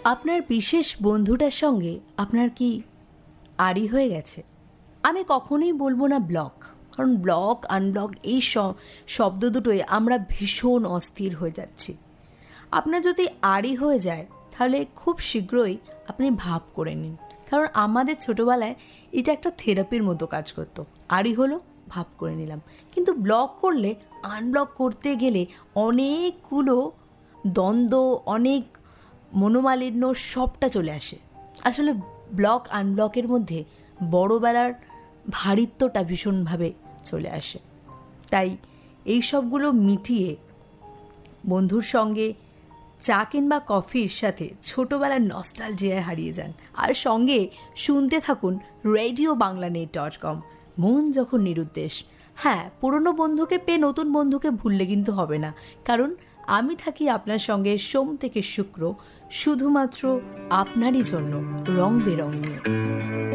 আপনার বিশেষ বন্ধুটার সঙ্গে আপনার কি আড়ি হয়ে গেছে? আমি কখনোই বলবো না ব্লক, কারণ ব্লক আনব্লক এই শব্দ দুটোয় আমরা ভীষণ অস্থির হয়ে যাচ্ছি। আপনার যদি আড়ি হয়ে যায় তাহলে খুব শীঘ্রই আপনি ভাব করে নিন, কারণ আমাদের ছোটোবেলায় এটা একটা থেরাপির মতো কাজ করতো। আড়ি হলো, ভাব করে নিলাম। কিন্তু ব্লক করলে, আনব্লক করতে গেলে অনেকগুলো দ্বন্দ্ব, অনেক মনোমালিন্য সবটা চলে আসে। আসলে ব্লক আনব্লকের মধ্যে বড়বেলার ভারিত্বটা ভীষণভাবে চলে আসে। তাই এই সবগুলো মিটিয়ে বন্ধুর সঙ্গে চা কিংবা কফির সাথে ছোটোবেলার নস্টালজিয়ায় হারিয়ে যান, আর সঙ্গে শুনতে থাকুন RadioBanglaNet.com। মন যখন নিরুদ্দেশ। হ্যাঁ, পুরনো বন্ধুকে পেয়ে নতুন বন্ধুকে ভুললে কিন্তু হবে না, কারণ আমি থাকি আপনার সঙ্গে সোম থেকে শুক্র, শুধুমাত্র আপনারই জন্য রং বেরং নিয়ে।